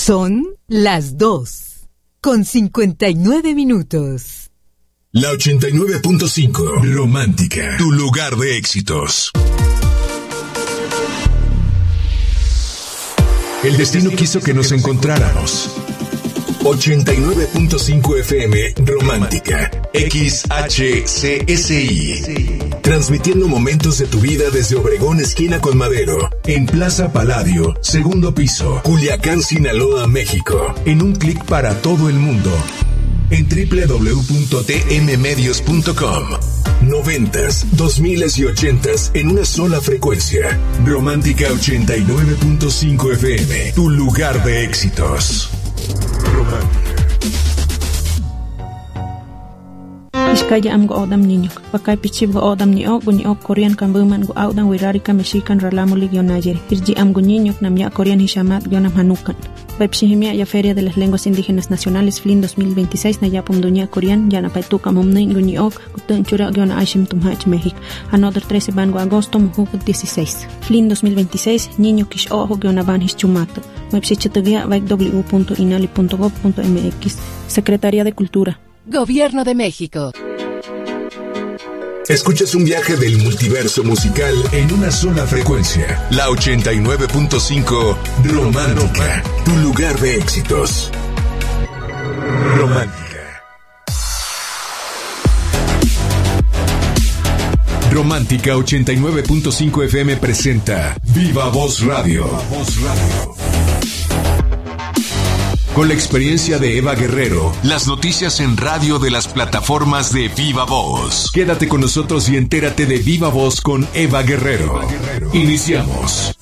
Son las 2:59. La 89.5, Romántica, tu lugar de éxitos. El destino quiso que nos encontráramos. 89.5 FM, Romántica, XHCSI. Transmitiendo momentos de tu vida desde Obregón, esquina con Madero, en Plaza Palladio, segundo piso, Culiacán, Sinaloa, México. En un clic para todo el mundo. En www.tmmedios.com. 90s, 2000s y 80s en una sola frecuencia. Romántica 89.5 FM, tu lugar de éxitos. Romántica. Iskaya am go odam niño. Pakai pichib go odam ni ok Korean kan buman go audan wirarika mexican ralamulig yonayer. Irji am go niño namya Korean hishamat yonam hanukan. Pepsihimia ya Feria de las Lenguas Indígenas Nacionales FLIN 2026 na yapum dunia Korean yana paituka momne nguni ok kutun chura yona aishim tumhach México. Another 13 ban go agosto mujuk 16. FLIN 2026 niño kish ojo yona ban hischumato. Website www.inali.gov.mx. Secretaría de Cultura. Gobierno de México. Escuchas un viaje del multiverso musical en una sola frecuencia. La 89.5 Romántica, tu lugar de éxitos. Romántica. Romántica 89.5 FM presenta Viva Voz Radio. Con la experiencia de Eva Guerrero, las noticias en radio de las plataformas de Viva Voz. Quédate con nosotros y entérate de Viva Voz con Eva Guerrero. Iniciamos.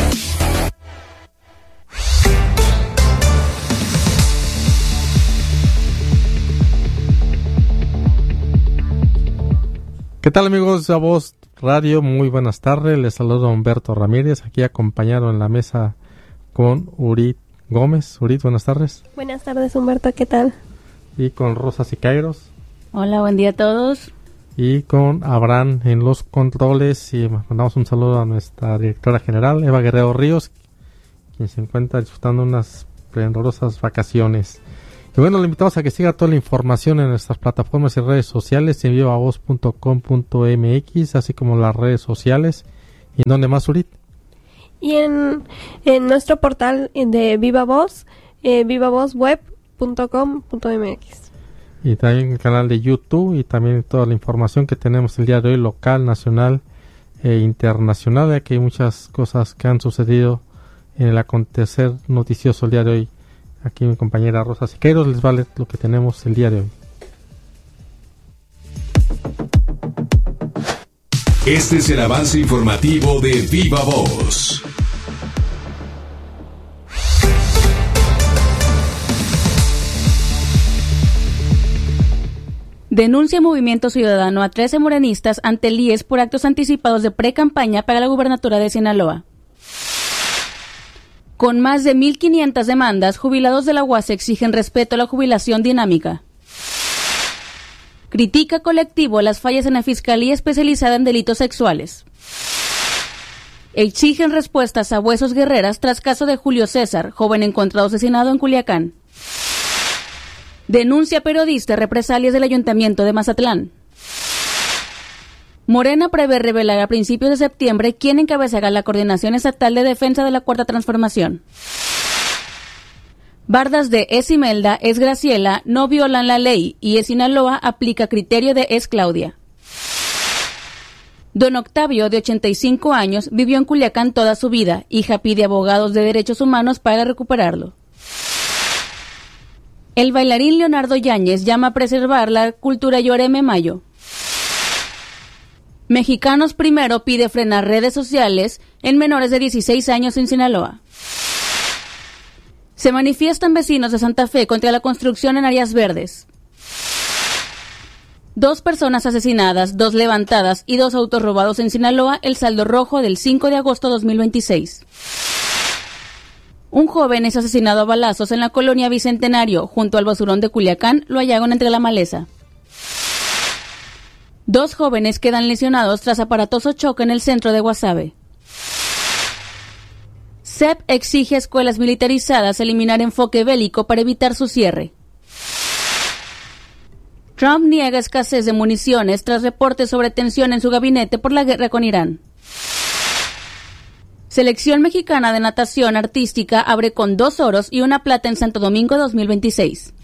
¿Qué tal, amigos de Voz Radio? Muy buenas tardes. Les saludo a Humberto Ramírez, aquí acompañado en la mesa con Urit Gómez. Urit, buenas tardes. Buenas tardes, Humberto, ¿qué tal? Y con Rosa Siqueiros. Hola, buen día a todos. Y con Abraham en los controles. Y mandamos un saludo a nuestra directora general, Eva Guerrero Ríos, quien se encuentra disfrutando unas esplendorosas vacaciones. Y bueno, le invitamos a que siga toda la información en nuestras plataformas y redes sociales, en vivavoz.com.mx, así como las redes sociales. ¿Y en dónde más, Urit? Y en nuestro portal de Viva Voz, vivavozweb.com.mx. Y también el canal de YouTube y también toda la información que tenemos el día de hoy, local, nacional e internacional, ya que hay muchas cosas que han sucedido en el acontecer noticioso el día de hoy. Aquí mi compañera Rosa Siqueiros les va a leer lo que tenemos el día de hoy. Este es el avance informativo de Viva Voz. Denuncia Movimiento Ciudadano a 13 morenistas ante el IES por actos anticipados de pre-campaña para la gubernatura de Sinaloa. Con más de 1,500 demandas, jubilados de la UAS exigen respeto a la jubilación dinámica. Critica colectivo las fallas en la Fiscalía Especializada en Delitos Sexuales. Exigen respuestas a Huesos Guerreras tras caso de Julio César, joven encontrado asesinado en Culiacán. Denuncia periodista represalias del Ayuntamiento de Mazatlán. Morena prevé revelar a principios de septiembre quién encabezará la Coordinación Estatal de Defensa de la Cuarta Transformación. Bardas de Es Imelda, Es Graciela no violan la ley y Es Sinaloa aplica criterio de Es Claudia. Don Octavio, de 85 años, vivió en Culiacán toda su vida. Hija pide abogados de derechos humanos para recuperarlo. El bailarín Leonardo Yáñez llama a preservar la cultura Yoreme Mayo. Mexicanos Primero pide frenar redes sociales en menores de 16 años en Sinaloa. Se manifiestan vecinos de Santa Fe contra la construcción en áreas verdes. 2 personas asesinadas, 2 levantadas y 2 autos robados en Sinaloa, el saldo rojo del 5 de agosto de 2026. Un joven es asesinado a balazos en la colonia Bicentenario, junto al basurón de Culiacán, lo hallaron entre la maleza. 2 jóvenes quedan lesionados tras aparatoso choque en el centro de Guasave. CEP exige a escuelas militarizadas eliminar enfoque bélico para evitar su cierre. Trump niega escasez de municiones tras reportes sobre tensión en su gabinete por la guerra con Irán. Selección mexicana de natación artística abre con 2 oros y 1 plata en Santo Domingo 2026.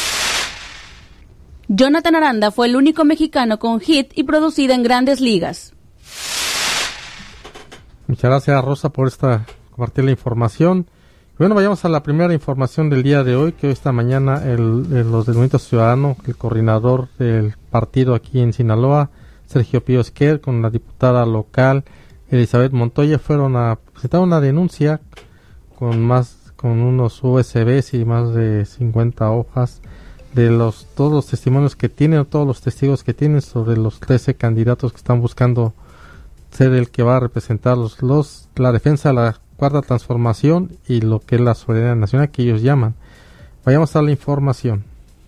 Jonathan Aranda fue el único mexicano con hit y producida en Grandes Ligas. Muchas gracias, Rosa, por compartir la información. Bueno, vayamos a la primera información del día de hoy, que esta mañana los del Movimiento Ciudadano, el coordinador del partido aquí en Sinaloa, Sergio Pío Esquer, con la diputada local Elizabeth Montoya, fueron a presentar una denuncia con unos USBs y más de 50 hojas de todos los testimonios que tienen, todos los testigos que tienen sobre los 13 candidatos que están buscando ser el que va a representar la defensa de la Cuarta Transformación y lo que es la soberanía nacional que ellos llaman. Vayamos a la información.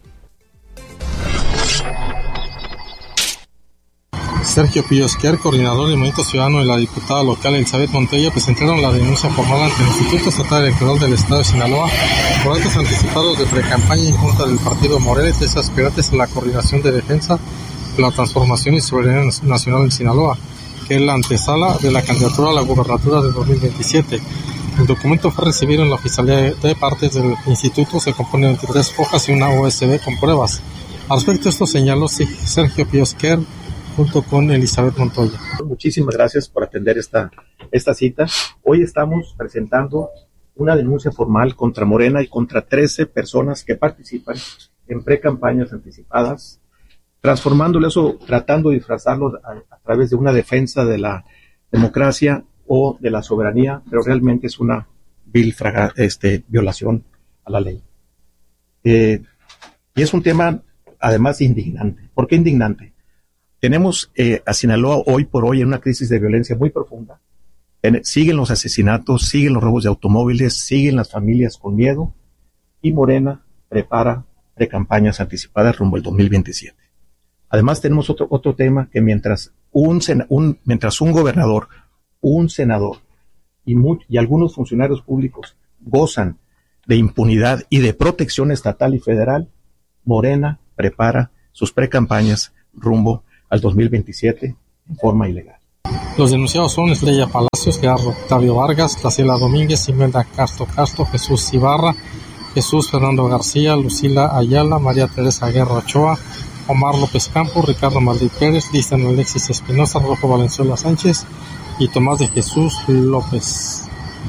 Sergio Pío Esquer, coordinador del Movimiento Ciudadano, y la diputada local Elizabeth Montoya presentaron la denuncia formal ante el Instituto Estatal Electoral del Estado de Sinaloa por actos anticipados de precampaña en contra del partido Morena y 3 aspirantes a la coordinación de defensa de la transformación y soberanía nacional en Sinaloa, que es la antesala de la candidatura a la gubernatura de 2027. El documento fue recibido en la oficialía de partes del instituto, se compone de 23 hojas y una USB con pruebas. Al respecto, esto señaló Sergio Pío Esquer junto con Elizabeth Montoya. Muchísimas gracias por atender esta cita. Hoy estamos presentando una denuncia formal contra Morena y contra 13 personas que participan en precampañas anticipadas, transformándolo eso, tratando de disfrazarlo a través de una defensa de la democracia o de la soberanía, pero realmente es una vil violación a la ley. Y es un tema, además, indignante. ¿Por qué indignante? Tenemos a Sinaloa hoy por hoy en una crisis de violencia muy profunda. Siguen los asesinatos, siguen los robos de automóviles, siguen las familias con miedo, y Morena prepara precampañas anticipadas rumbo al 2027. Además tenemos otro tema, que mientras un gobernador, un senador y algunos funcionarios públicos gozan de impunidad y de protección estatal y federal, Morena prepara sus precampañas rumbo al 2027 en forma ilegal. Los denunciados son Estrella Palacios, Gerardo Octavio Vargas, Graciela Domínguez, Imelda Castro, Jesús Ibarra, Jesús Fernando García, Lucila Ayala, María Teresa Guerra Ochoa, Omar López Campos, Ricardo Maldí Pérez, Listan Alexis Espinosa, Rojo Valenzuela Sánchez y Tomás de Jesús López.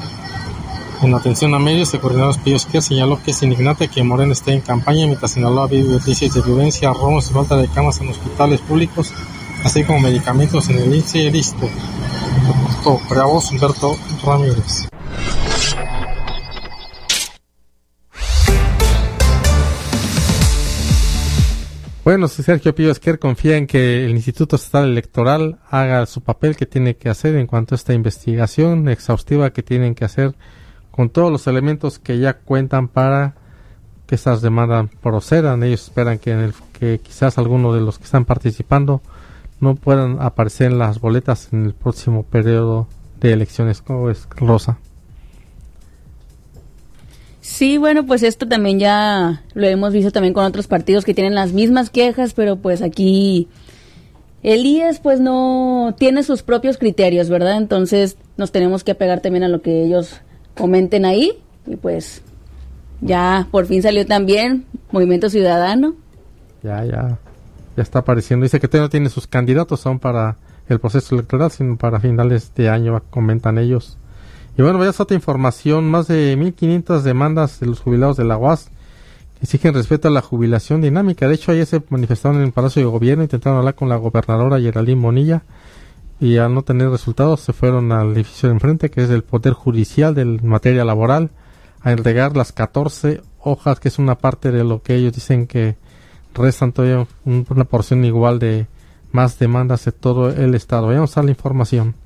En atención a medios, el coordinador Pío Esquer señaló que es indignante que Morena esté en campaña mientras Sinaloa vive crisis de violencia, robos y falta de camas en hospitales públicos, así como medicamentos en el INSS y el ISSSTE. Reportó para voz Humberto Ramírez. Bueno, Sergio Pío Esquer confía en que el Instituto Estatal Electoral haga su papel que tiene que hacer en cuanto a esta investigación exhaustiva que tienen que hacer con todos los elementos que ya cuentan para que estas demandas procedan. Ellos esperan que quizás algunos de los que están participando no puedan aparecer en las boletas en el próximo periodo de elecciones. ¿Cómo es, Rosa? Sí, bueno, pues esto también ya lo hemos visto también con otros partidos que tienen las mismas quejas, pero pues aquí el IES pues no tiene sus propios criterios, ¿verdad? Entonces nos tenemos que apegar también a lo que ellos comenten ahí, y pues ya por fin salió también Movimiento Ciudadano. Ya está apareciendo. Dice que no tiene sus candidatos aún para el proceso electoral, sino para finales de año, comentan ellos. Y bueno, vaya otra información. Más de 1,500 demandas de los jubilados de la UAS exigen respeto a la jubilación dinámica. De hecho, ayer se manifestaron en el Palacio de Gobierno, intentaron hablar con la gobernadora Geraldine Bonilla, y al no tener resultados se fueron al edificio de enfrente, que es el Poder Judicial de materia laboral, a entregar las 14 hojas, que es una parte de lo que ellos dicen que restan todavía una porción igual de más demandas de todo el estado. Vamos a la información.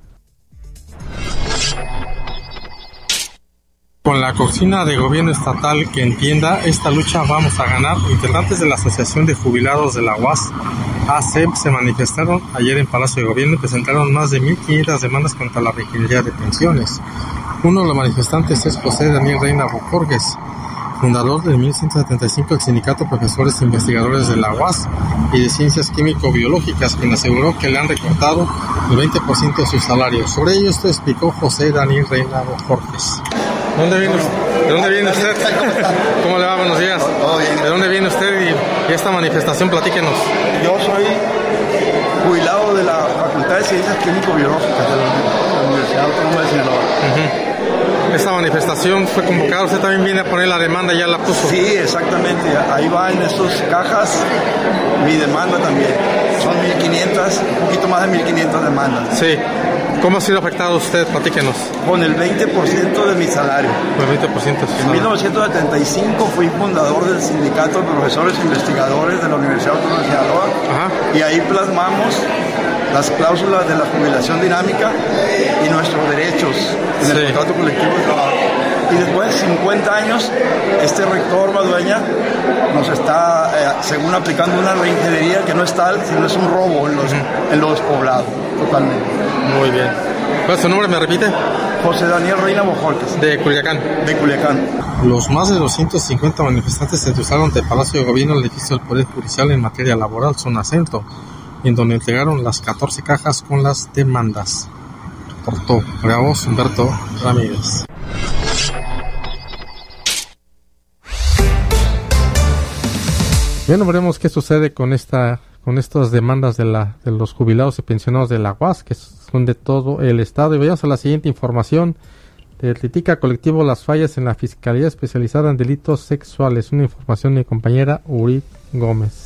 Con la cocina de gobierno estatal que entienda esta lucha vamos a ganar, integrantes de la Asociación de Jubilados de la UAS, ASEP, se manifestaron ayer en Palacio de Gobierno y presentaron más de 1,500 demandas contra la regiduría de pensiones. Uno de los manifestantes es José Daniel Reina Bojorges, fundador del 1175 del Sindicato de Profesores e Investigadores de la UAS y de Ciencias Químico-Biológicas, quien aseguró que le han recortado el 20% de su salario. Sobre ello esto explicó José Daniel Reina Bojorges. ¿De dónde viene usted? ¿Cómo le va? Buenos días. Todo bien. ¿De dónde viene usted y esta manifestación? Platíquenos. Yo soy jubilado de la Facultad de Ciencias Químico-Biológicas de la Universidad Autónoma de Sinaloa. Esta manifestación fue convocada, usted también viene a poner la demanda, ya la puso. Sí, exactamente, ahí va en esas cajas mi demanda también. Son 1.500, un poquito más de 1.500 demandas. Sí. ¿Cómo ha sido afectado usted? Platíquenos. Con el 20% de mi salario. Con el 20% de su salario. En 1975 fui fundador del Sindicato de Profesores e Investigadores de la Universidad Autónoma de Sinaloa. Y ahí plasmamos las cláusulas de la jubilación dinámica y nuestros derechos en el contrato colectivo de trabajo. Y después de 50 años, este rector Madueña nos está, según aplicando una reingeniería que no es tal, sino es un robo en lo despoblado, totalmente. Muy bien. ¿Cuál es su nombre? ¿Me repite? José Daniel Reina Bojorges. De Culiacán. De Culiacán. Los más de 250 manifestantes se cruzaron del Palacio de Gobierno al edificio del Poder Judicial en materia laboral, zona centro, en donde entregaron las 14 cajas con las demandas. Reportó Bravos Humberto Ramírez. Bien, veremos qué sucede con estas demandas de los jubilados y pensionados de la UAS, que son de todo el estado. Y vayamos a la siguiente información. Critica colectivo las fallas en la Fiscalía Especializada en Delitos Sexuales. Una información de mi compañera Urit Gómez.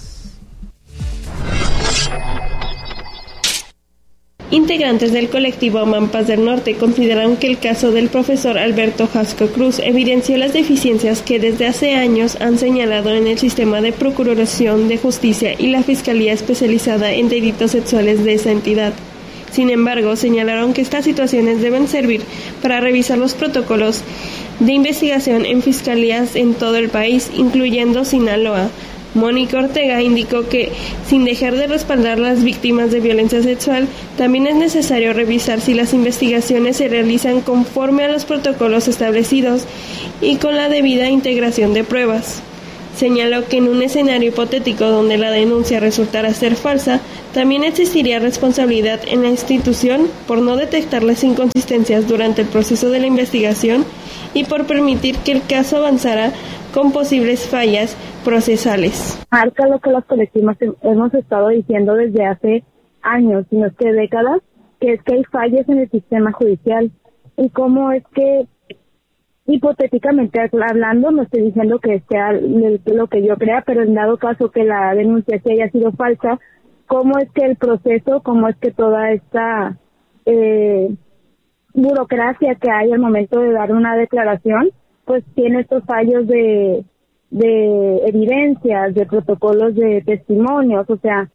Integrantes del colectivo Mampas del Norte consideraron que el caso del profesor Alberto Jasco Cruz evidenció las deficiencias que desde hace años han señalado en el sistema de Procuración de Justicia y la Fiscalía Especializada en Delitos Sexuales de esa entidad. Sin embargo, señalaron que estas situaciones deben servir para revisar los protocolos de investigación en fiscalías en todo el país, incluyendo Sinaloa. Mónica Ortega indicó que, sin dejar de respaldar a las víctimas de violencia sexual, también es necesario revisar si las investigaciones se realizan conforme a los protocolos establecidos y con la debida integración de pruebas. Señaló que en un escenario hipotético donde la denuncia resultara ser falsa, también existiría responsabilidad en la institución por no detectar las inconsistencias durante el proceso de la investigación y por permitir que el caso avanzara con posibles fallas procesales. Marca lo que los colectivos hemos estado diciendo desde hace años, sino es que décadas, que es que hay fallas en el sistema judicial y cómo es que, hipotéticamente hablando, no estoy diciendo que sea lo que yo crea, pero en dado caso que la denuncia sí haya sido falsa, cómo es que el proceso, cómo es que toda esta burocracia que hay al momento de dar una declaración, pues tiene estos fallos de evidencias, de protocolos de testimonios, o sea.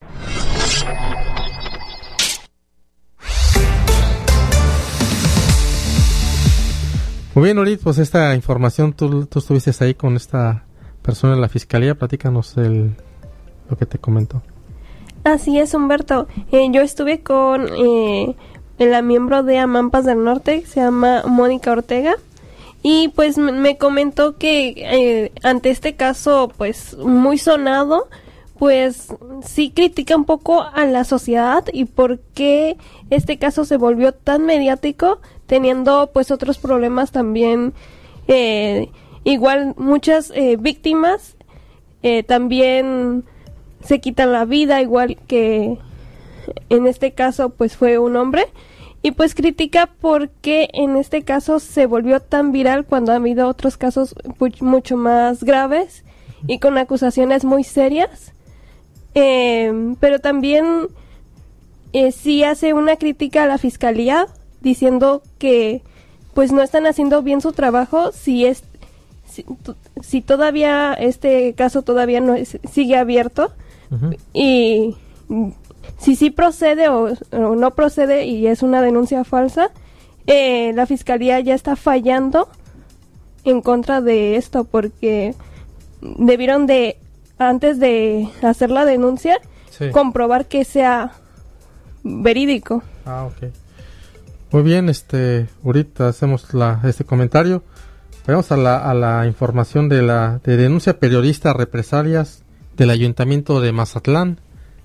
Muy bien, Orit, pues esta información, tú estuviste ahí con esta persona en la fiscalía, platícanos lo que te comentó. Así es, Humberto. Yo estuve con la miembro de Amampas del Norte, se llama Mónica Ortega, y pues me comentó que ante este caso pues muy sonado, pues sí critica un poco a la sociedad y por qué este caso se volvió tan mediático, teniendo pues otros problemas también, igual muchas víctimas también se quitan la vida, igual que en este caso pues fue un hombre. Y pues critica porque en este caso se volvió tan viral cuando ha habido otros casos mucho más graves y con acusaciones muy serias. Pero también sí hace una crítica a la fiscalía diciendo que pues no están haciendo bien su trabajo si todavía este caso todavía no sigue abierto. Uh-huh. Y si sí procede o no procede y es una denuncia falsa, la fiscalía ya está fallando en contra de esto porque debieron de, antes de hacer la denuncia, comprobar que sea verídico. Ah, ok. Muy bien, ahorita hacemos este comentario. Vamos a la información de denuncia periodista a represalias del Ayuntamiento de Mazatlán.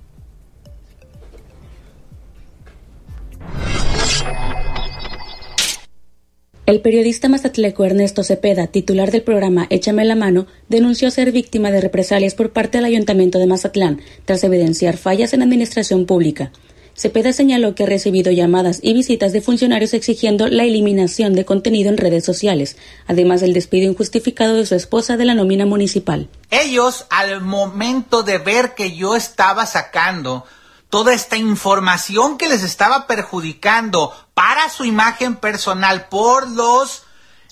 El periodista mazatleco Ernesto Cepeda, titular del programa Échame la mano, denunció ser víctima de represalias por parte del Ayuntamiento de Mazatlán, tras evidenciar fallas en la administración pública. Cepeda señaló que ha recibido llamadas y visitas de funcionarios exigiendo la eliminación de contenido en redes sociales, además del despido injustificado de su esposa de la nómina municipal. Ellos, al momento de ver que yo estaba sacando toda esta información que les estaba perjudicando para su imagen personal por los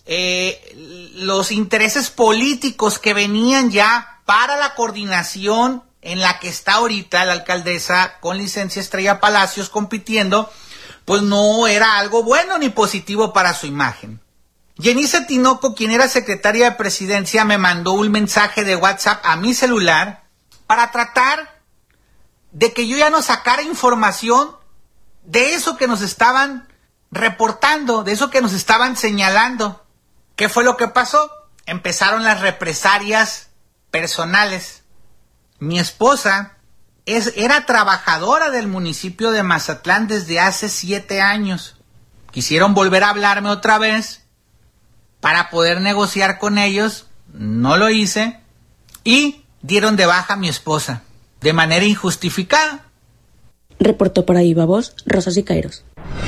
intereses políticos que venían ya para la coordinación en la que está ahorita la alcaldesa con licencia Estrella Palacios compitiendo, pues no era algo bueno ni positivo para su imagen. Yenice Tinoco, quien era secretaria de Presidencia, me mandó un mensaje de WhatsApp a mi celular para tratar de que yo ya no sacara información de eso que nos estaban reportando, de eso que nos estaban señalando. ¿Qué fue lo que pasó? Empezaron las represalias personales. Mi esposa era trabajadora del municipio de Mazatlán desde hace 7 años. Quisieron volver a hablarme otra vez para poder negociar con ellos. No lo hice y dieron de baja a mi esposa de manera injustificada. Reportó para Viva Voz, Rosa Siqueiros.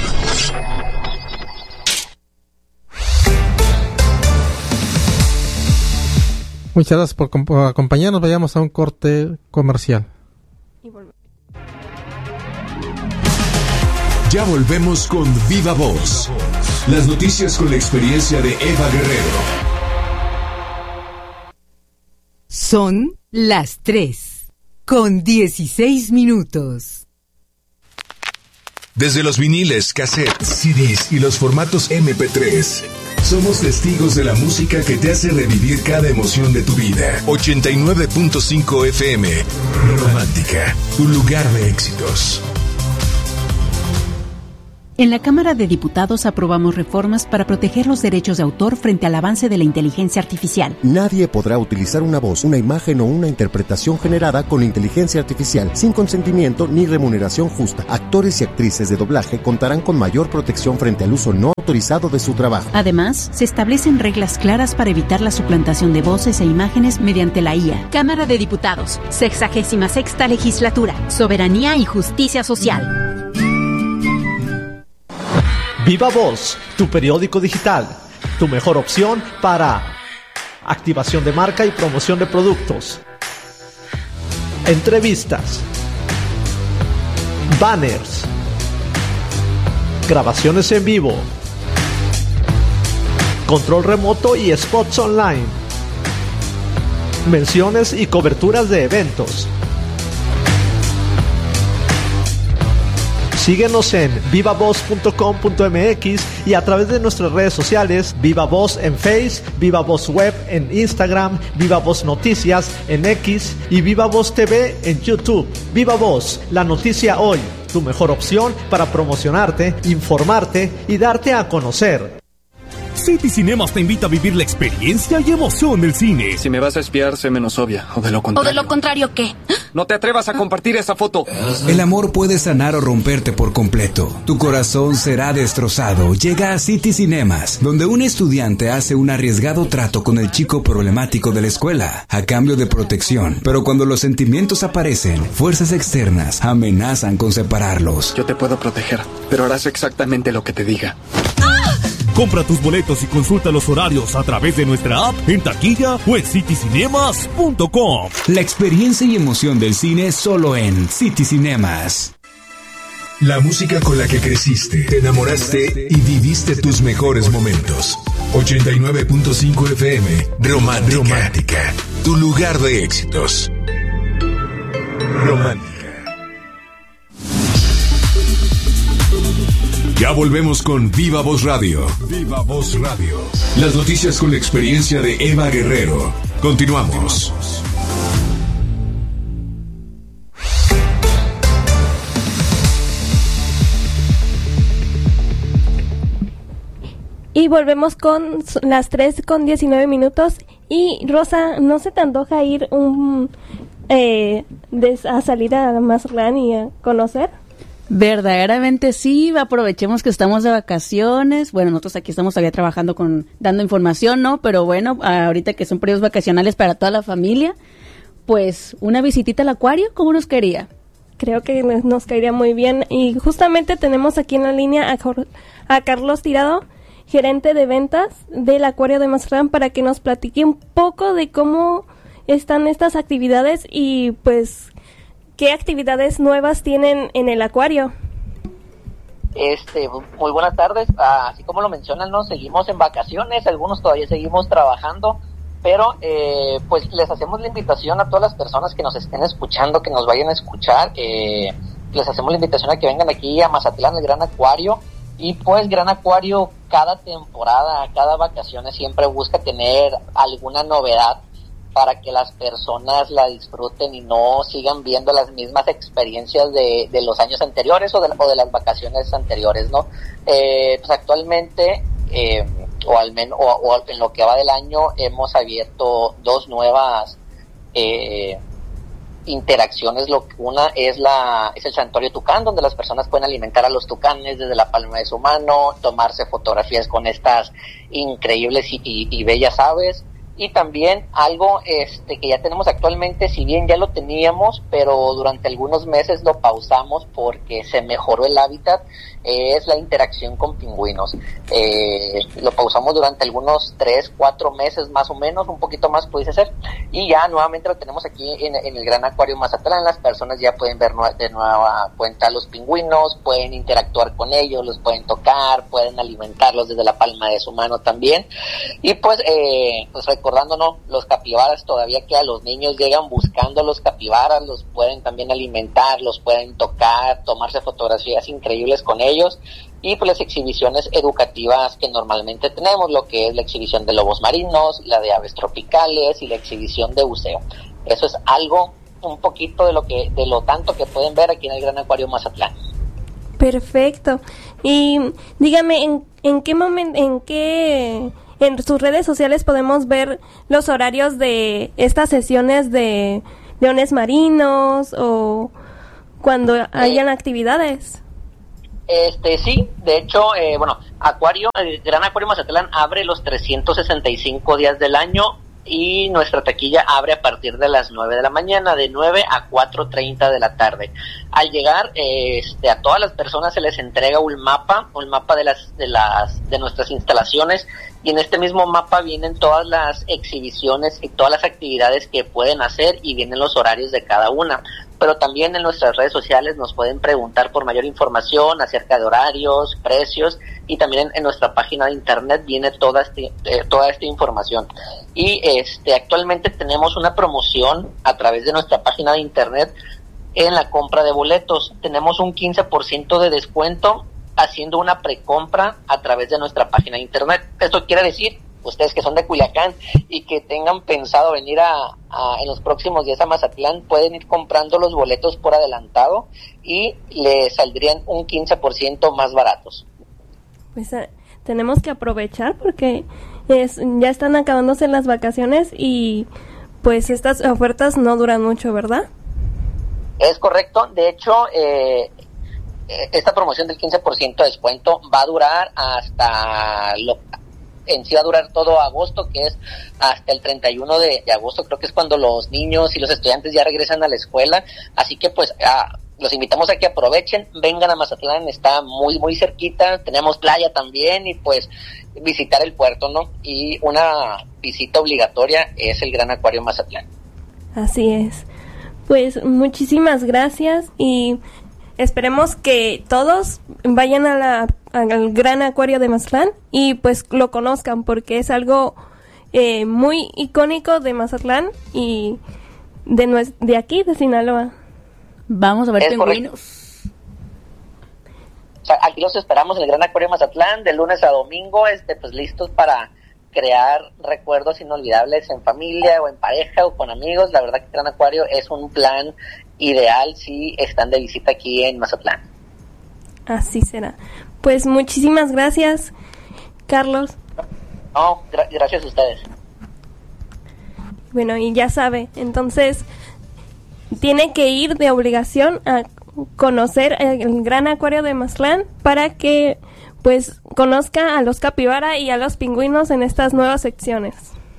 Muchas gracias por acompañarnos. Vayamos a un corte comercial. Ya volvemos con Viva Voz. Las noticias con la experiencia de Eva Guerrero. Son las 3:16. Desde los viniles, cassettes, CDs y los formatos MP3, somos testigos de la música que te hace revivir cada emoción de tu vida. 89.5 FM, Romántica, tu lugar de éxitos. En la Cámara de Diputados aprobamos reformas para proteger los derechos de autor frente al avance de la inteligencia artificial. Nadie podrá utilizar una voz, una imagen o una interpretación generada con inteligencia artificial sin consentimiento ni remuneración justa. Actores y actrices de doblaje contarán con mayor protección frente al uso no autorizado de su trabajo. Además, se establecen reglas claras para evitar la suplantación de voces e imágenes mediante la IA. Cámara de Diputados, 66ª Legislatura, Soberanía y Justicia Social. Viva Voz, tu periódico digital, tu mejor opción para activación de marca y promoción de productos, entrevistas, banners, grabaciones en vivo, control remoto y spots online, menciones y coberturas de eventos. Síguenos en vivavoz.com.mx y a través de nuestras redes sociales, Viva Voz en Face, Viva Voz Web en Instagram, Viva Voz Noticias en X y Viva Voz TV en YouTube. Viva Voz, la noticia hoy, tu mejor opción para promocionarte, informarte y darte a conocer. City Cinemas te invita a vivir la experiencia y emoción del cine. Si me vas a espiar, sé menos obvia. O de lo contrario. ¿O de lo contrario qué? No te atrevas a compartir esa foto. El amor puede sanar o romperte por completo. Tu corazón será destrozado. Llega a City Cinemas, donde un estudiante hace un arriesgado trato con el chico problemático de la escuela, a cambio de protección. Pero cuando los sentimientos aparecen, fuerzas externas amenazan con separarlos. Yo te puedo proteger, pero harás exactamente lo que te diga. Compra tus boletos y consulta los horarios a través de nuestra app, en taquilla o en citycinemas.com. La experiencia y emoción del cine solo en City Cinemas. La música con la que creciste, te enamoraste y viviste tus mejores momentos. 89.5 FM, Romántica, tu lugar de éxitos. Romántica. Ya volvemos con Viva Voz Radio. Viva Voz Radio. Las noticias con la experiencia de Eva Guerrero. Continuamos. Y volvemos con las 3:19. Y Rosa, ¿no se te antoja ir a salir a Mazatlán y a conocer? Verdaderamente sí, aprovechemos que estamos de vacaciones. Bueno, nosotros aquí estamos todavía trabajando dando información, ¿no? Pero bueno, ahorita que son periodos vacacionales para toda la familia, pues una visitita al acuario, ¿cómo nos quería? Creo que nos caería muy bien. Y justamente tenemos aquí en la línea a Carlos Tirado, gerente de ventas del Acuario de Mazatlán, para que nos platique un poco de cómo están estas actividades y pues qué actividades nuevas tienen en el acuario. Muy buenas tardes. Así como lo mencionan, ¿no? Seguimos en vacaciones, algunos todavía seguimos trabajando, pero pues les hacemos la invitación a todas las personas que nos estén escuchando, que nos vayan a escuchar. Les hacemos la invitación a que vengan aquí a Mazatlán, el Gran Acuario. Y pues Gran Acuario, cada temporada, cada vacaciones siempre busca tener alguna novedad para que las personas la disfruten y no sigan viendo las mismas experiencias de los años anteriores o de las vacaciones anteriores, ¿no? Pues actualmente, o al menos o en lo que va del año, hemos abierto 2 nuevas interacciones. Una es el Santuario Tucán, donde las personas pueden alimentar a los tucanes desde la palma de su mano, tomarse fotografías con estas increíbles y bellas aves. Y también algo que ya tenemos actualmente, si bien ya lo teníamos, pero durante algunos meses lo pausamos porque se mejoró el hábitat, es la interacción con pingüinos. Lo pausamos durante algunos 3-4 meses más o menos, un poquito más pudiese ser, y ya nuevamente lo tenemos aquí en el Gran Acuario Mazatlán. Las personas ya pueden ver de nueva cuenta a los pingüinos, pueden interactuar con ellos, los pueden tocar, pueden alimentarlos desde la palma de su mano también. Y pues recordándonos, los capibaras, todavía que a los niños llegan buscando los capibaras, los pueden también alimentar, los pueden tocar, tomarse fotografías increíbles con ellos. Y pues las exhibiciones educativas que normalmente tenemos, lo que es la exhibición de lobos marinos, la de aves tropicales y la exhibición de buceo. Eso es algo, un poquito de lo tanto que pueden ver aquí en el Gran Acuario Mazatlán. Perfecto. Y dígame, ¿en sus redes sociales podemos ver los horarios de estas sesiones de leones marinos o cuando hayan actividades? Sí, de hecho, el Gran Acuario Mazatlán abre los 365 días del año y nuestra taquilla abre a partir de las 9 de la mañana, de 9 a 4:30 de la tarde. Al llegar, a todas las personas se les entrega un mapa de nuestras instalaciones, y en este mismo mapa vienen todas las exhibiciones y todas las actividades que pueden hacer, y vienen los horarios de cada una. Pero también en nuestras redes sociales nos pueden preguntar por mayor información acerca de horarios, precios, y también en nuestra página de internet viene toda esta información. Y actualmente tenemos una promoción a través de nuestra página de internet. En la compra de boletos tenemos un 15% de descuento haciendo una precompra a través de nuestra página de internet. Esto quiere decir, ustedes que son de Culiacán y que tengan pensado venir en los próximos días a Mazatlán, pueden ir comprando los boletos por adelantado y les saldrían un 15% más baratos. Pues tenemos que aprovechar porque ya están acabándose las vacaciones y pues estas ofertas no duran mucho, ¿verdad? Es correcto. De hecho, esta promoción del 15% de descuento va a durar en sí va a durar todo agosto, que es hasta el 31 de agosto, creo que es cuando los niños y los estudiantes ya regresan a la escuela. Así que pues los invitamos a que aprovechen, vengan a Mazatlán, está muy muy cerquita, tenemos playa también, y pues visitar el puerto, ¿no? Y una visita obligatoria es el Gran Acuario Mazatlán. Así es. Pues muchísimas gracias y esperemos que todos vayan al Gran Acuario de Mazatlán y pues lo conozcan, porque es algo muy icónico de Mazatlán y de aquí, de Sinaloa. Vamos a ver pingüinos. O sea, aquí los esperamos en el Gran Acuario Mazatlán de lunes a domingo, pues listos para crear recuerdos inolvidables en familia o en pareja o con amigos. La verdad que Gran Acuario es un plan ideal si están de visita aquí en Mazatlán. Así será. Pues muchísimas gracias Carlos. No, gracias a ustedes. Bueno, y ya sabe, entonces tiene que ir de obligación a conocer el Gran Acuario de Mazatlán para que pues conozca a los capibara y a los pingüinos en estas nuevas secciones.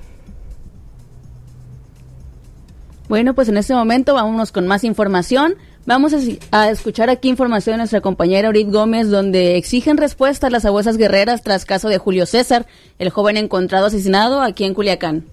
Bueno, pues en este momento vámonos con más información. Vamos a escuchar aquí información de nuestra compañera Orit Gómez, donde exigen respuesta a las abuesas guerreras tras caso de Julio César, el joven encontrado asesinado aquí en Culiacán.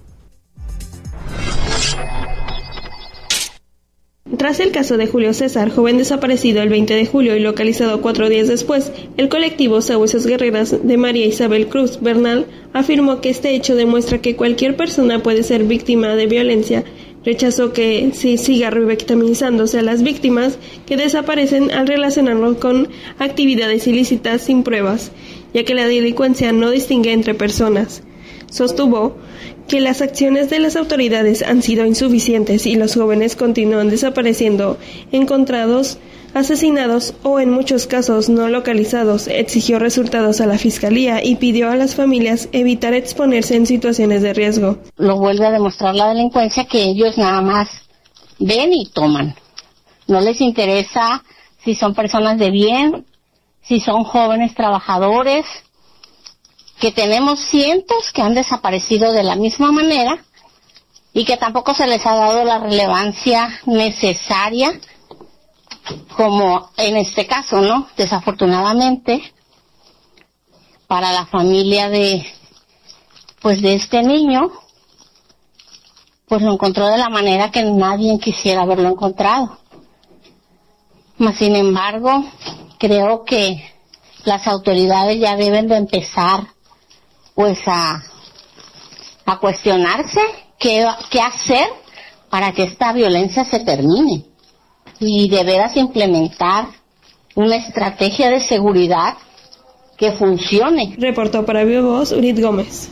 Tras el caso de Julio César, joven desaparecido el 20 de julio y localizado 4 días después, el colectivo Sabuesas Guerreras de María Isabel Cruz Bernal afirmó que este hecho demuestra que cualquier persona puede ser víctima de violencia. Rechazó que se siga revictimizándose a las víctimas que desaparecen al relacionarlo con actividades ilícitas sin pruebas, ya que la delincuencia no distingue entre personas. Sostuvo que las acciones de las autoridades han sido insuficientes y los jóvenes continúan desapareciendo, encontrados, asesinados o en muchos casos no localizados. Exigió resultados a la Fiscalía y pidió a las familias evitar exponerse en situaciones de riesgo. Lo vuelve a demostrar la delincuencia, que ellos nada más ven y toman. No les interesa si son personas de bien, si son jóvenes trabajadores, que tenemos cientos que han desaparecido de la misma manera y que tampoco se les ha dado la relevancia necesaria, como en este caso, ¿no? Desafortunadamente, para la familia de este niño, pues lo encontró de la manera que nadie quisiera haberlo encontrado. Mas, sin embargo, creo que las autoridades ya deben de empezar pues a cuestionarse qué hacer para que esta violencia se termine y de veras implementar una estrategia de seguridad que funcione. Reportó para Viva Voz Urit Gómez.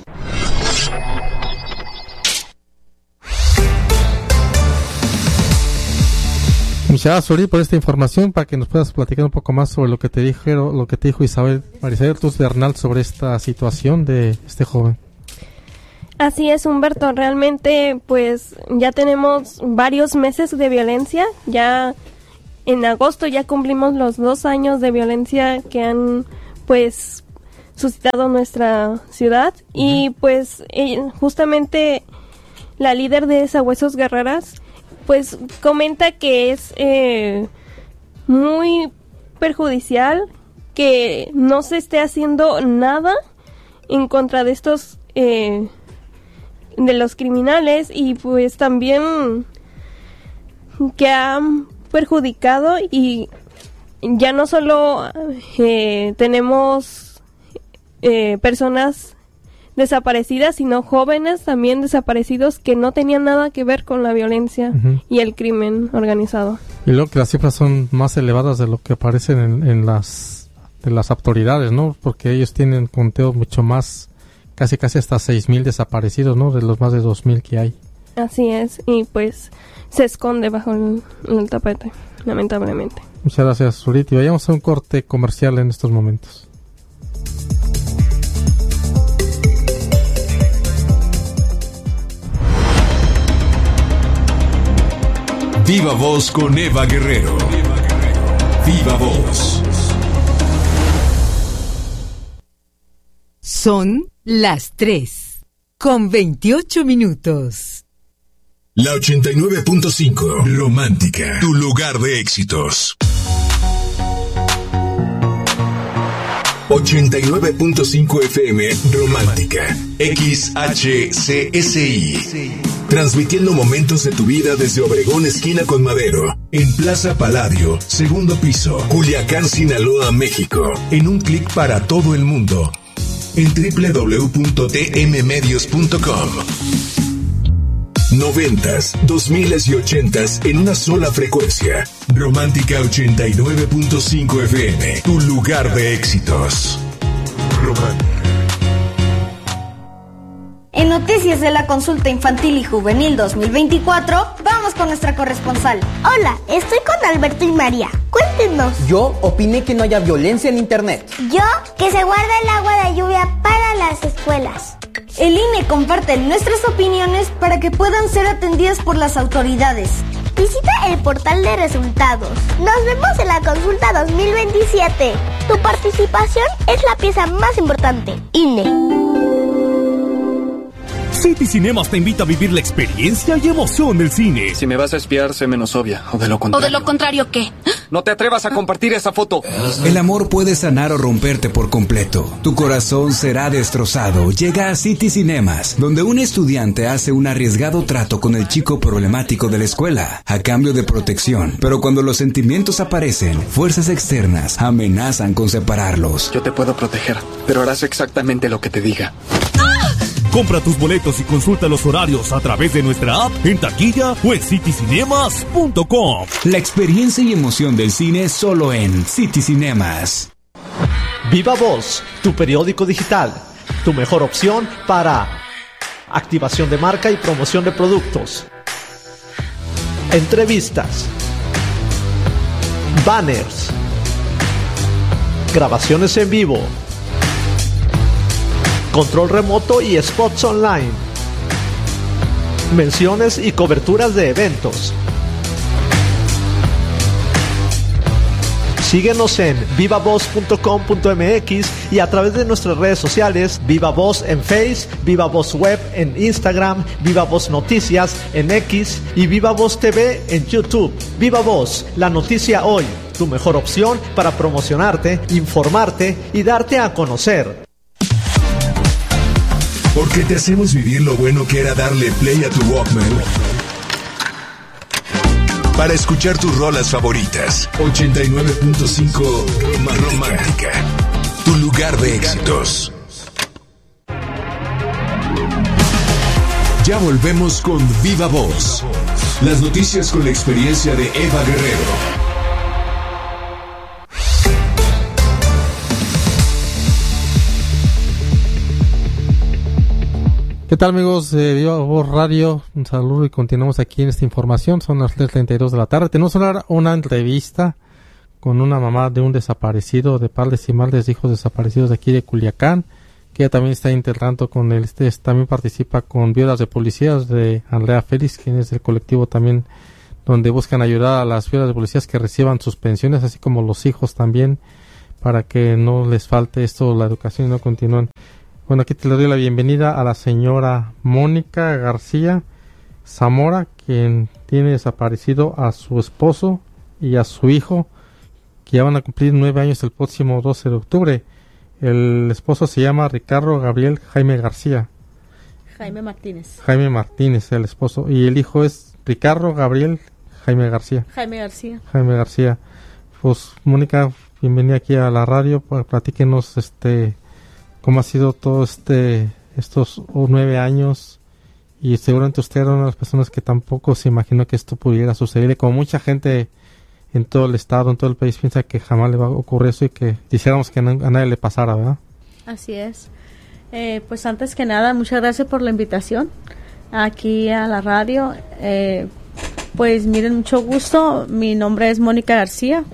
Muchas gracias, Urit, por esta información, para que nos puedas platicar un poco más sobre lo que te dijo María Cruz Bernal sobre esta situación de este joven. Así es, Humberto, realmente pues ya tenemos varios meses de violencia. Ya en agosto ya cumplimos los 2 años de violencia que han pues suscitado nuestra ciudad. Y pues justamente la líder de Sabuesos Guerreras pues comenta que es muy perjudicial que no se esté haciendo nada en contra de estos de los criminales, y pues también que han perjudicado, y ya no solo tenemos personas desaparecidas, sino jóvenes también desaparecidos que no tenían nada que ver con la violencia y el crimen organizado. Y luego que las cifras son más elevadas de lo que aparecen en las autoridades, ¿no? Porque ellos tienen conteo mucho más, casi hasta 6,000 desaparecidos, ¿no? De los más de 2,000 que hay. Así es, y pues se esconde bajo el tapete, lamentablemente. Muchas gracias, Zurit, y vayamos a un corte comercial en estos momentos. Viva Voz con Eva Guerrero. Viva Voz. Son las 3:28. La 89.5, Romántica, tu lugar de éxitos. 89.5 FM, Romántica, XHCSI. Transmitiendo momentos de tu vida desde Obregón, esquina con Madero, en Plaza Palladio, segundo piso, Culiacán, Sinaloa, México. En un clic para todo el mundo. En www.tmmedios.com. 90s, 2000s y 80s en una sola frecuencia. Romántica 89.5 FM, tu lugar de éxitos. Romántica. En noticias de la consulta infantil y juvenil 2024, vamos con nuestra corresponsal. Hola, estoy con Alberto y María. Cuéntenos. Yo opiné que no haya violencia en internet. Yo, que se guarde el agua de lluvia para las escuelas. El INE comparte nuestras opiniones para que puedan ser atendidas por las autoridades. Visita el portal de resultados. Nos vemos en la consulta 2027. Tu participación es la pieza más importante. INE. City Cinemas te invita a vivir la experiencia y emoción del cine. Si me vas a espiar, sé menos obvia. O de lo contrario. ¿O de lo contrario qué? No te atrevas a compartir esa foto. El amor puede sanar o romperte por completo. Tu corazón será destrozado. Llega a City Cinemas, donde un estudiante hace un arriesgado trato con el chico problemático de la escuela, a cambio de protección. Pero cuando los sentimientos aparecen, fuerzas externas amenazan con separarlos. Yo te puedo proteger, pero harás exactamente lo que te diga. Compra tus boletos y consulta los horarios a través de nuestra app, en taquilla o en citycinemas.com. La experiencia y emoción del cine solo en City Cinemas. Viva Voz, tu periódico digital, tu mejor opción para activación de marca y promoción de productos, entrevistas, banners, grabaciones en vivo, control remoto y spots online, menciones y coberturas de eventos. Síguenos en vivavoz.com.mx y a través de nuestras redes sociales, Viva Voz en Face, Viva Voz Web en Instagram, Viva Voz Noticias en X y Viva Voz TV en YouTube. Viva Voz, la noticia hoy, tu mejor opción para promocionarte, informarte y darte a conocer. Porque te hacemos vivir lo bueno que era darle play a tu Walkman para escuchar tus rolas favoritas. 89.5 Romántica, tu lugar de éxitos. Ya volvemos con Viva Voz, las noticias con la experiencia de Eva Guerrero. ¿Qué tal, amigos de Viva Voz Radio? Un saludo y continuamos aquí en esta información. Son las 3:32 de la tarde. Tenemos una entrevista con una mamá de un desaparecido, de padres y madres de hijos desaparecidos de aquí de Culiacán, que ella también está integrando con también participa con Viudas de Policías de Andrea Félix, quien es del colectivo también, donde buscan ayudar a las viudas de policías que reciban sus pensiones, así como los hijos también, para que no les falte esto, la educación, y no continúen. Bueno, aquí te le doy la bienvenida a la señora Mónica García Zamora, quien tiene desaparecido a su esposo y a su hijo, que ya van a cumplir 9 años el próximo 12 de octubre. El esposo se llama Ricardo Gabriel Jaime García. Jaime Martínez, el esposo. Y el hijo es Ricardo Gabriel Jaime García. Jaime García. Pues, Mónica, bienvenida aquí a la radio. Platíquenos cómo ha sido todo estos 9 años, y seguramente usted era una de las personas que tampoco se imaginó que esto pudiera suceder, como mucha gente en todo el estado, en todo el país, piensa que jamás le va a ocurrir eso y que quisiéramos que a nadie le pasara, ¿verdad? Así es. Pues antes que nada, muchas gracias por la invitación aquí a la radio. Pues miren, mucho gusto, mi nombre es Mónica García.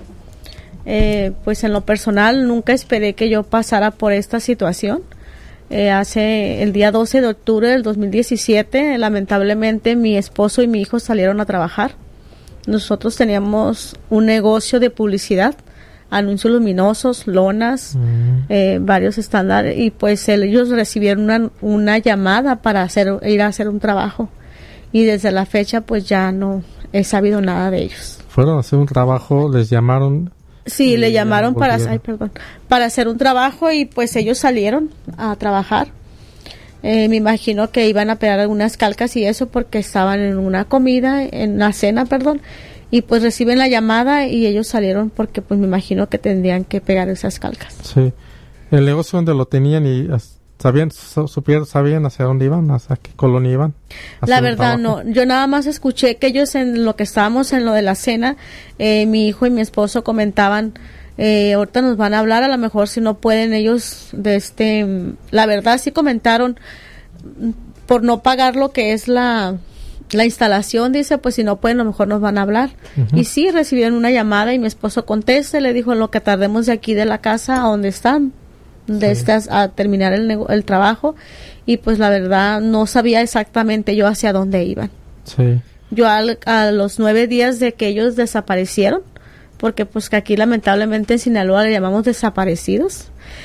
Pues en lo personal nunca esperé que yo pasara por esta situación. Hace el día 12 de octubre del 2017, lamentablemente mi esposo y mi hijo salieron a trabajar. Nosotros teníamos un negocio de publicidad, anuncios luminosos, lonas, varios estándares, y pues ellos recibieron una llamada para ir a hacer un trabajo, y desde la fecha pues ya no he sabido nada de ellos. Fueron a hacer un trabajo, les llamaron. Sí, le llamaron para hacer un trabajo, y pues ellos salieron a trabajar. Me imagino que iban a pegar algunas calcas y eso, porque estaban en una cena, y pues reciben la llamada y ellos salieron porque pues me imagino que tendrían que pegar esas calcas. Sí, el negocio donde lo tenían, y sabían hacia dónde iban, hacia qué colonia iban. La verdad no, yo nada más escuché que ellos, en lo que estábamos en lo de la cena, mi hijo y mi esposo comentaban, ahorita nos van a hablar, a lo mejor si no pueden ellos, la verdad sí comentaron, por no pagar lo que es la instalación, dice, pues si no pueden, a lo mejor nos van a hablar. Y sí, recibieron una llamada y mi esposo contesta y le dijo, en lo que tardemos de aquí de la casa a donde están, a terminar el trabajo. Y pues la verdad no sabía exactamente yo hacia dónde iban. Sí. Yo a los 9 días de que ellos desaparecieron, porque pues que aquí lamentablemente en Sinaloa le llamamos desaparecidos,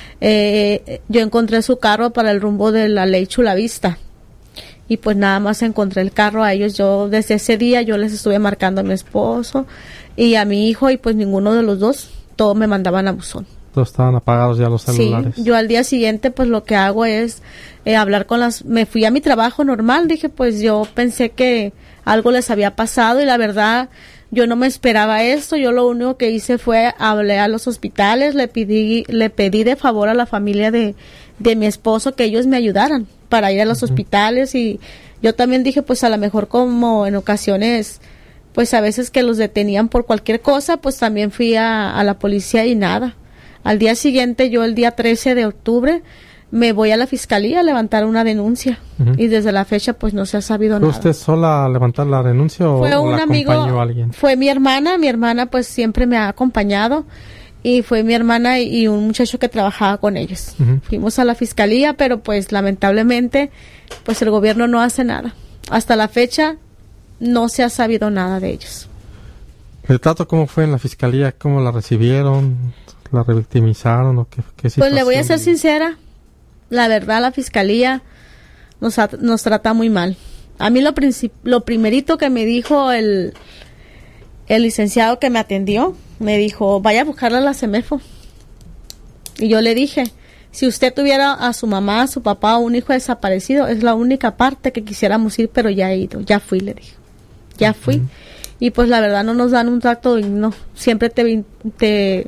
yo encontré su carro para el rumbo de la Ley Chulavista. Y pues nada más encontré el carro a ellos. Yo desde ese día yo les estuve marcando a mi esposo y a mi hijo y pues ninguno de los dos, todos me mandaban a buzón. Todos estaban apagados ya los celulares. Sí, yo al día siguiente pues lo que hago es hablar con me fui a mi trabajo normal, dije pues yo pensé que algo les había pasado y la verdad yo no me esperaba esto. Yo lo único que hice fue hablé a los hospitales, le pedí de favor a la familia de mi esposo que ellos me ayudaran para ir a los hospitales y yo también dije pues a lo mejor como en ocasiones pues a veces que los detenían por cualquier cosa, pues también fui a la policía y nada. Al día siguiente, yo el día 13 de octubre me voy a la fiscalía a levantar una denuncia y desde la fecha pues no se ha sabido nada. ¿Fue usted sola a levantar la denuncia o fue un la amigo, acompañó alguien? Fue mi hermana pues siempre me ha acompañado y fue mi hermana y un muchacho que trabajaba con ellos. Fuimos a la fiscalía, pero pues lamentablemente pues el gobierno no hace nada. Hasta la fecha no se ha sabido nada de ellos. ¿El trato cómo fue en la fiscalía? ¿Cómo la recibieron? ¿La revictimizaron o qué situación? Pues le voy a ser sincera, la verdad la fiscalía nos trata muy mal. A mí lo primerito que me dijo el licenciado que me atendió, me dijo, vaya a buscarla a la CEMEFO. Y yo le dije, si usted tuviera a su mamá, a su papá o un hijo desaparecido, es la única parte que quisiéramos ir, pero ya he ido, ya fui, le dije. Ya fui. Y pues la verdad no nos dan un trato digno, siempre te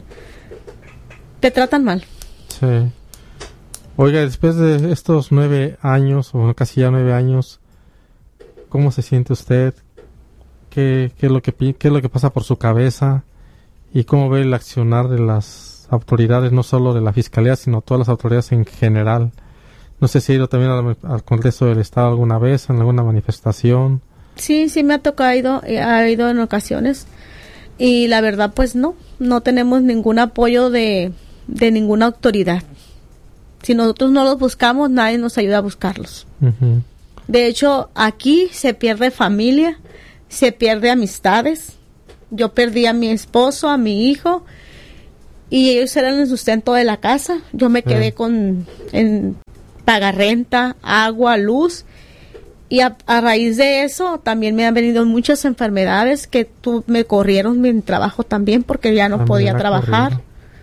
tratan mal. Sí. Oiga, después de estos 9 años, o casi ya 9 años, ¿cómo se siente usted? ¿Qué es lo que pasa por su cabeza? ¿Y cómo ve el accionar de las autoridades, no solo de la Fiscalía, sino todas las autoridades en general? No sé si ha ido también al Congreso del Estado alguna vez, en alguna manifestación. Sí, me ha tocado, ha ido en ocasiones. Y la verdad, pues no tenemos ningún apoyo de ninguna autoridad. Si nosotros no los buscamos, nadie nos ayuda a buscarlos. De hecho, aquí se pierde familia, se pierde amistades. Yo perdí a mi esposo, a mi hijo, y ellos eran el sustento de la casa. Yo me quedé en pagar renta, agua, luz, y a raíz de eso también me han venido muchas enfermedades que me corrieron mi trabajo también porque ya no podía trabajar.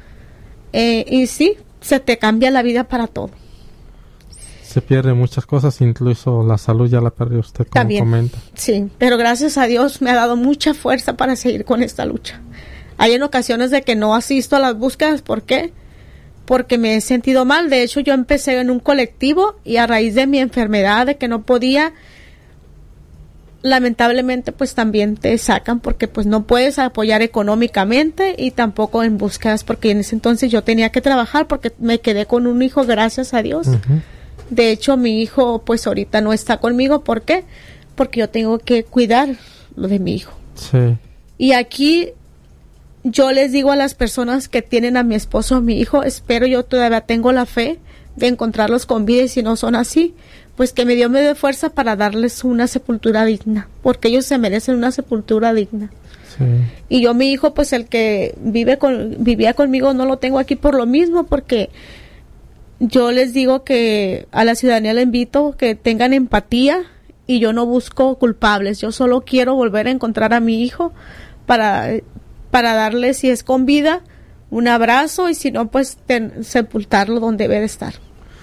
Y sí, se te cambia la vida para todo. Se pierden muchas cosas, incluso la salud ya la perdió usted, como también comenta. Sí, pero gracias a Dios me ha dado mucha fuerza para seguir con esta lucha. Hay en ocasiones de que no asisto a las búsquedas, ¿por qué? Porque me he sentido mal. De hecho, yo empecé en un colectivo y a raíz de mi enfermedad, de que no podía, lamentablemente pues también te sacan porque pues no puedes apoyar económicamente y tampoco en búsquedas, porque en ese entonces yo tenía que trabajar porque me quedé con un hijo, gracias a Dios. De hecho, mi hijo pues ahorita no está conmigo. ¿Por qué? Porque yo tengo que cuidar lo de mi hijo. Sí. Y aquí yo les digo a las personas que tienen a mi esposo o mi hijo, espero, yo todavía tengo la fe de encontrarlos con vida, y si no son así, pues que Dios me dé fuerza para darles una sepultura digna, porque ellos se merecen una sepultura digna. Sí. Y yo, mi hijo, pues el que vivía conmigo, no lo tengo aquí por lo mismo, porque yo les digo que a la ciudadanía le invito que tengan empatía, y yo no busco culpables, yo solo quiero volver a encontrar a mi hijo para darle, si es con vida, un abrazo, y si no, pues sepultarlo donde debe de estar.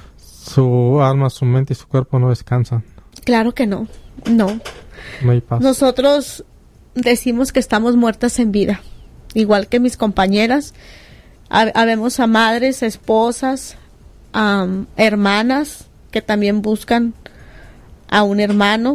Su alma, su mente y su cuerpo no descansan. Claro que no. No hay paz. Nosotros decimos que estamos muertas en vida, igual que mis compañeras. Habemos a madres, esposas, hermanas que también buscan a un hermano,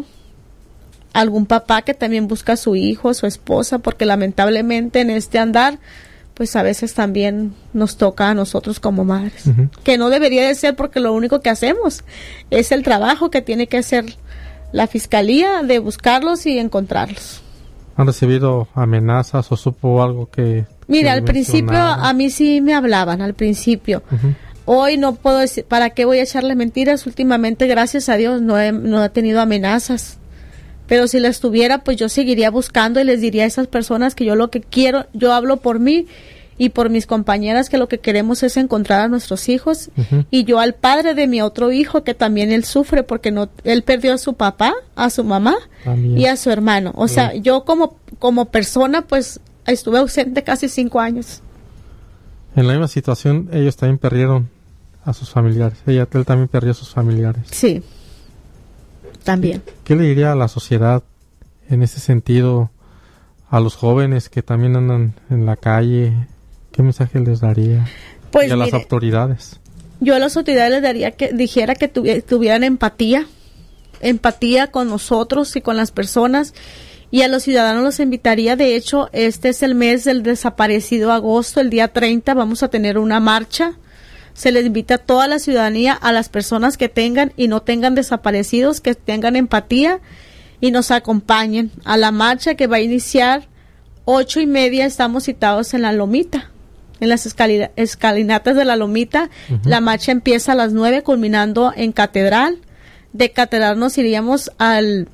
algún papá que también busca a su hijo, a su esposa, porque lamentablemente en este andar pues a veces también nos toca a nosotros como madres. Ujú. Que no debería de ser, porque lo único que hacemos es el trabajo que tiene que hacer la fiscalía de buscarlos y encontrarlos. ¿Han recibido amenazas o supo algo que... Mira, que al principio mencionaron? a mí sí me hablaban, al principio. Ujú. Hoy no puedo decir, ¿para qué voy a echarle mentiras? Últimamente, gracias a Dios, no he tenido amenazas. Pero si las tuviera, pues yo seguiría buscando y les diría a esas personas que yo lo que quiero, yo hablo por mí y por mis compañeras, que lo que queremos es encontrar a nuestros hijos. Ujú. Y yo al padre de mi otro hijo, que también él sufre porque él perdió a su papá, a su mamá También. y a su hermano. O sea, yo como persona, pues estuve ausente casi 5 años. En la misma situación, ellos también perdieron a sus familiares. Él también perdió a sus familiares. Sí, también. ¿Qué le diría a la sociedad en ese sentido, a los jóvenes que también andan en la calle? ¿Qué mensaje les daría? Pues y a las mire, autoridades. yo a las autoridades les daría dijera que tuvieran empatía con nosotros y con las personas, y a los ciudadanos los invitaría. De hecho, este es el mes del desaparecido, agosto, el día 30 vamos a tener una marcha. Se les invita a toda la ciudadanía, a las personas que tengan y no tengan desaparecidos, que tengan empatía y nos acompañen a la marcha, que va a iniciar 8:30. Estamos citados en la Lomita, en las escalinatas de la Lomita. Ujú. La marcha empieza a las 9, culminando en Catedral. De Catedral nos iríamos al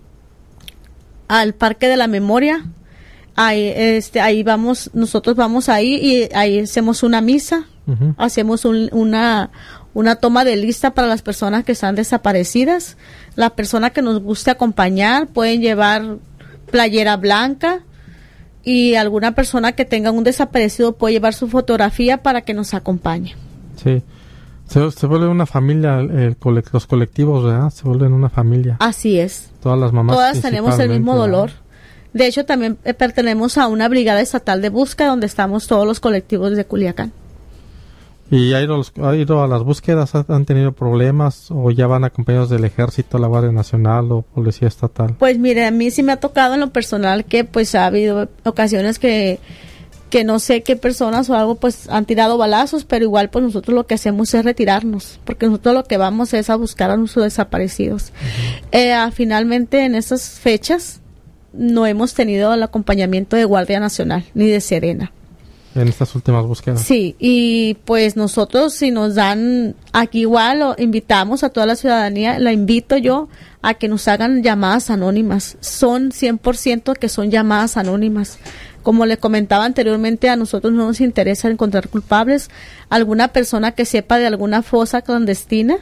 Parque de la Memoria. Ahí nosotros vamos ahí y ahí hacemos una misa. Ujú. Hacemos una toma de lista para las personas que están desaparecidas. La persona que nos guste acompañar pueden llevar playera blanca, y alguna persona que tenga un desaparecido puede llevar su fotografía para que nos acompañe. Sí. Se vuelve una familia, los colectivos, ¿verdad? Se vuelven una familia. Así es. Todas las mamás. Todas tenemos el mismo principalmente, dolor. ¿verdad? De hecho, también pertenecemos a una brigada estatal de búsqueda donde estamos todos los colectivos de Culiacán. ¿Y ha ido a las búsquedas? ¿Han tenido problemas o ya van acompañados del Ejército, la Guardia Nacional o Policía Estatal? Pues mire, a mí sí me ha tocado en lo personal que pues ha habido ocasiones que no sé qué personas o algo pues han tirado balazos, pero igual pues nosotros lo que hacemos es retirarnos, porque nosotros lo que vamos es a buscar a nuestros desaparecidos. Finalmente en esas fechas no hemos tenido el acompañamiento de Guardia Nacional ni de Sedena. En estas últimas búsquedas. Sí, y pues nosotros si nos dan, aquí igual invitamos a toda la ciudadanía, la invito yo a que nos hagan llamadas anónimas. Son 100% que son llamadas anónimas. Como le comentaba anteriormente, a nosotros no nos interesa encontrar culpables. Alguna persona que sepa de alguna fosa clandestina